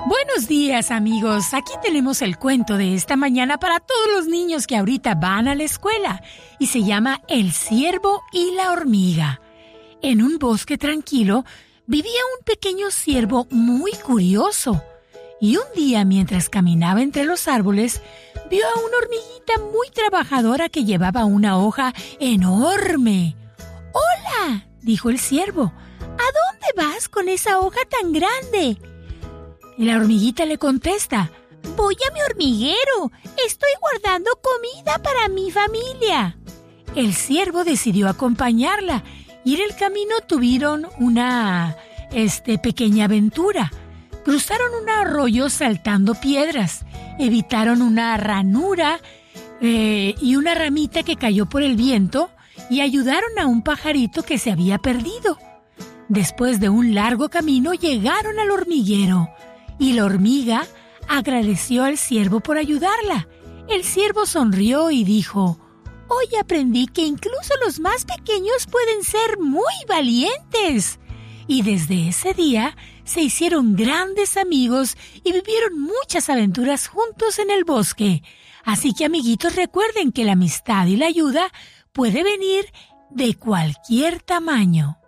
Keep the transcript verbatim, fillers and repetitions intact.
Buenos días, amigos. Aquí tenemos el cuento de esta mañana para todos los niños que ahorita van a la escuela y se llama El ciervo y la hormiga. En un bosque tranquilo vivía un pequeño ciervo muy curioso y un día, mientras caminaba entre los árboles, vio a una hormiguita muy trabajadora que llevaba una hoja enorme. «¡Hola!», dijo el ciervo. «¿A dónde vas con esa hoja tan grande?». Y la hormiguita le contesta: «Voy a mi hormiguero. Estoy guardando comida para mi familia». El ciervo decidió acompañarla y en el camino tuvieron una este, pequeña aventura. Cruzaron un arroyo saltando piedras, evitaron una ranura eh, y una ramita que cayó por el viento y ayudaron a un pajarito que se había perdido. Después de un largo camino llegaron al hormiguero. Y la hormiga agradeció al ciervo por ayudarla. El ciervo sonrió y dijo: «Hoy aprendí que incluso los más pequeños pueden ser muy valientes». Y desde ese día se hicieron grandes amigos y vivieron muchas aventuras juntos en el bosque. Así que, amiguitos, recuerden que la amistad y la ayuda puede venir de cualquier tamaño.